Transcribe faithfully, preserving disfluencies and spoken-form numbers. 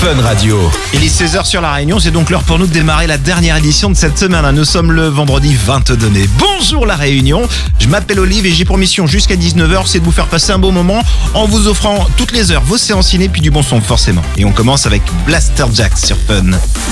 Fun Radio. Il est seize heures sur La Réunion, c'est donc l'heure pour nous de démarrer la dernière édition de cette semaine. Nous sommes le vendredi vingt-deux mai. Bonjour La Réunion, je m'appelle Olive et j'ai pour mission jusqu'à dix-neuf heures, c'est de vous faire passer un bon moment en vous offrant toutes les heures vos séances ciné puis du bon son forcément. Et on commence avec Blaster Jack sur Fun.